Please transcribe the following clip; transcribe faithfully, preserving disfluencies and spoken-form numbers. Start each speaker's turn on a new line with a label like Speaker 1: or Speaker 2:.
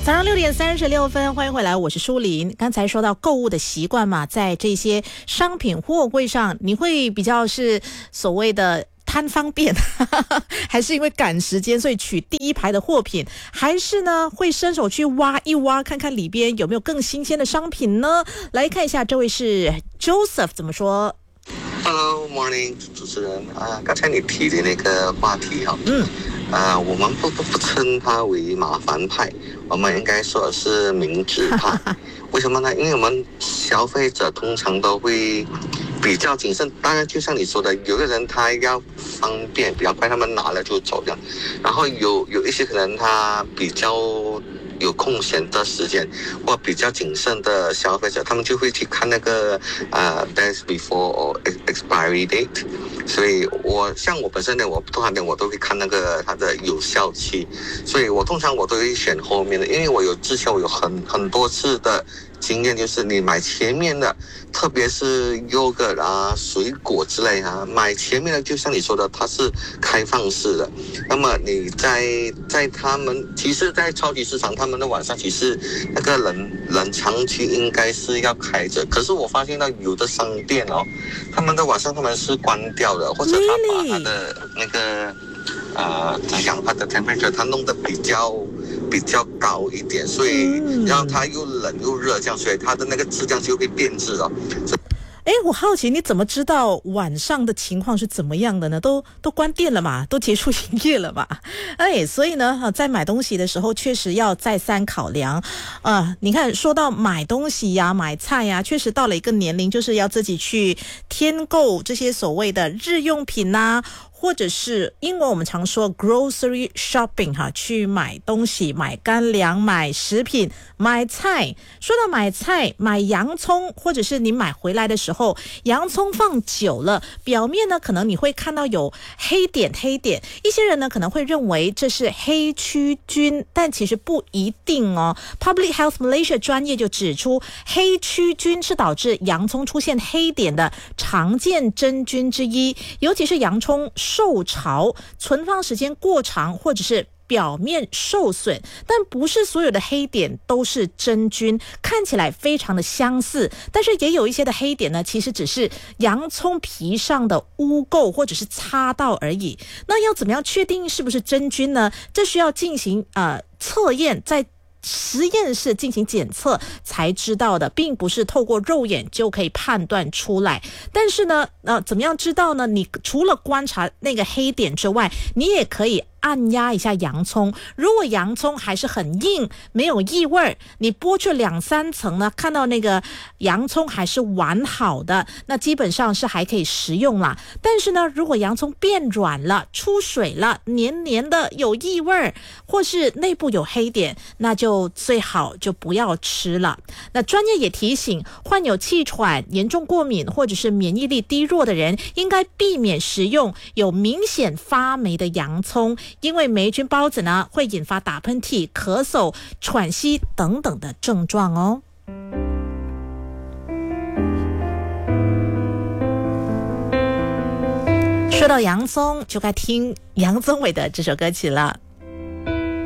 Speaker 1: 早上六点三十六分，欢迎回来，我是舒琳。刚才说到购物的习惯嘛，在这些商品货柜上，你会比较是所谓的贪方便还是因为赶时间所以取第一排的货品，还是呢会伸手去挖一挖看看里边有没有更新鲜的商品呢？来看一下这位是 Joseph 怎么说。
Speaker 2: Hello morning 主持人啊，刚才你提的那个话题哈，
Speaker 1: 嗯
Speaker 2: 啊，我们不不不称它为麻烦派，我们应该说是明智派。为什么呢？因为我们消费者通常都会比较谨慎，当然就像你说的，有的人他要方便比较快，他们拿了就走掉，然后有有一些可能他比较有空闲的时间或比较谨慎的消费者，他们就会去看那个呃 days before or expiry date。所以我像我本身呢，我通常呢我都会看那个它的有效期，所以我通常我都会选后面的，因为我有之前我有很很多次的经验，就是你买前面的，特别是优格啊、水果之类啊，买前面的就像你说的，它是开放式的。那么你在在他们，其实，在超级市场，他们的晚上其实那个冷冷藏区应该是要开着，可是我发现到有的商店哦，他们的晚上他们是关掉的，或者他把他的那个呃怎样，它的 temperature 它弄得比较。比较高一点，所以让它又冷又热，这样，所以它的那个质量就会变质了。
Speaker 1: 哎，我好奇你怎么知道晚上的情况是怎么样的呢？都都关店了嘛，都结束营业了嘛。哎，所以呢，在买东西的时候确实要再三考量。啊，你看，说到买东西呀、买菜呀，确实到了一个年龄，就是要自己去添购这些所谓的日用品呐、啊。或者是英文我们常说 grocery shopping 哈，去买东西，买干粮，买食品，买菜。说到买菜，买洋葱，或者是你买回来的时候，洋葱放久了，表面呢可能你会看到有黑点黑点，一些人呢可能会认为这是黑曲菌，但其实不一定哦。Public Health Malaysia 专业就指出，黑曲菌是导致洋葱出现黑点的常见真菌之一，尤其是洋葱受潮、存放时间过长，或者是表面受损，但不是所有的黑点都是真菌，看起来非常的相似，但是也有一些的黑点呢，其实只是洋葱皮上的污垢或者是擦到而已。那要怎么样确定是不是真菌呢？这需要进行呃测验，在实验室进行检测才知道的，并不是透过肉眼就可以判断出来。但是呢，呃，怎么样知道呢？你除了观察那个黑点之外，你也可以按压一下洋葱，如果洋葱还是很硬，没有异味，你剥去两三层呢，看到那个洋葱还是完好的，那基本上是还可以食用啦。但是呢，如果洋葱变软了、出水了、黏黏的有异味，或是内部有黑点，那就最好就不要吃了。那专业也提醒，患有气喘、严重过敏或者是免疫力低弱的人，应该避免食用有明显发霉的洋葱，因为霉菌孢子呢会引发打喷嚏、咳嗽、喘息等等的症状哦。说到洋葱，就该听杨宗纬的这首歌曲了。